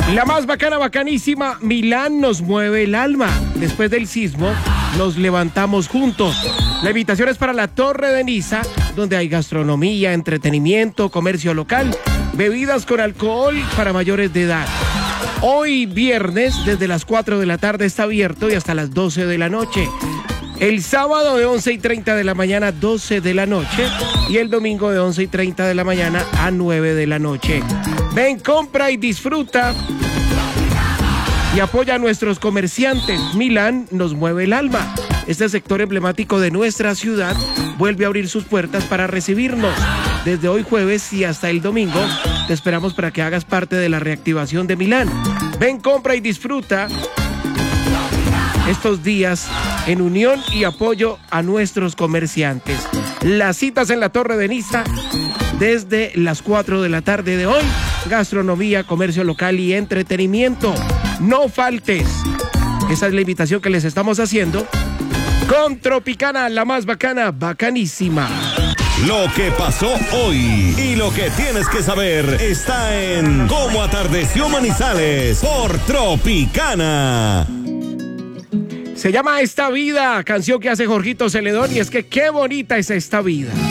La más bacana, bacanísima, Milán nos mueve el alma. Después del sismo, nos levantamos juntos. La invitación es para la Torre de Niza, donde hay gastronomía, entretenimiento, comercio local, bebidas con alcohol para mayores de edad. Hoy viernes, desde las 4 de la tarde está abierto y hasta las 12 de la noche. El sábado de 11:30 de la mañana a 12 de la noche y el domingo de 11:30 de la mañana a 9 de la noche. Ven, compra y disfruta y apoya a nuestros comerciantes. Milán nos mueve el alma. Este sector emblemático de nuestra ciudad vuelve a abrir sus puertas para recibirnos. Desde hoy jueves y hasta el domingo te esperamos para que hagas parte de la reactivación de Milán. Ven, compra y disfruta estos días en unión y apoyo a nuestros comerciantes. Las citas en la Torre de Niza desde las 4 de la tarde de hoy. Gastronomía, comercio local y entretenimiento. No faltes. Esa es la invitación que les estamos haciendo con Tropicana, la más bacana, bacanísima. Lo que pasó hoy y lo que tienes que saber está en Cómo Atardeció Manizales por Tropicana. Se llama Esta Vida, canción que hace Jorgito Celedón, y es que qué bonita es esta vida.